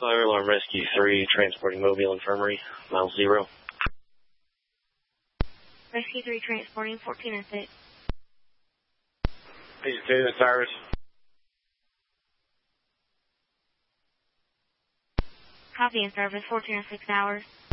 Fire Alarm Rescue 3, transporting Mobile Infirmary, mile 0. Rescue 3, transporting 14 and 6. Page 2, the service. Copy in service, 14 and 6 hours.